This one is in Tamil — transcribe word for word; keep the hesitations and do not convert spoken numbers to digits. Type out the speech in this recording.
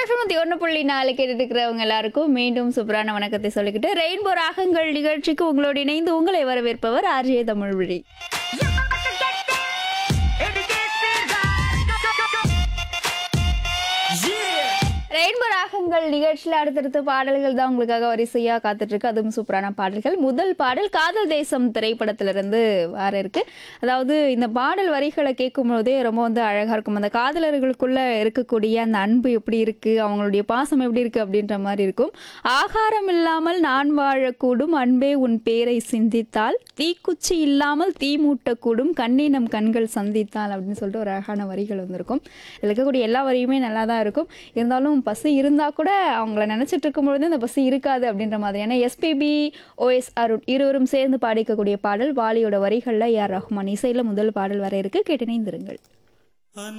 எஃப்எம் ஒன்று புள்ளி நாலு கேட்டுட்டு இருக்கிறவங்க எல்லாருக்கும் மீண்டும் சூப்பரான வணக்கத்தை சொல்லிக்கிட்டு ரெயின்போ ராகங்கள் நிகழ்ச்சிக்கு உங்களோடு இணைந்து உங்களை வரவேற்பவர் ஆர்ஜே தமிழ்விழி. ரெயின்போ ராகங்கள் நிகழ்ச்சியில் அடுத்தடுத்த பாடல்கள் தான் உங்களுக்காக வரிசையாக காத்துட்டு இருக்கு. அதுவும் சூப்பரான பாடல்கள். முதல் பாடல் காதல் தேசம் திரைப்படத்திலிருந்து வர இருக்கு. அதாவது இந்த பாடல் வரிகளை கேட்கும் போதே ரொம்ப வந்து அழகா இருக்கும். அந்த காதலர்களுக்குள்ள இருக்கக்கூடிய அந்த அன்பு எப்படி இருக்கு, அவங்களுடைய பாசம் எப்படி இருக்கு அப்படின்ற மாதிரி இருக்கும். ஆகாரம் இல்லாமல் நான் வாழக்கூடும், அன்பே உன் பேரை சிந்தித்தால், தீக்குச்சி இல்லாமல் தீ மூட்டக்கூடும், கண்ணே நம் கண்கள் சந்தித்தால் அப்படின்னு சொல்லிட்டு ஒரு அழகான வரிகள் வந்திருக்கும். இதில் இருக்கக்கூடிய எல்லா வரியுமே நல்லா தான் இருக்கும். இருந்தாலும் பசி இருந்தால் கூட அவங்கள நினச்சிட்டு இருக்கும்பொழுது அந்த பசி இருக்காது அப்படின்ற மாதிரியான எஸ்பிபி ஓஎஸ் அருண் இருவரும் சேர்ந்து பாடிக்கக்கூடிய பாடல். வாலியோட வரிகளில் ஏ ஆர் ரஹ்மான் இசையில் முதல் பாடல் வர இருக்கு. கேட்டு இணைந்திருங்கள்.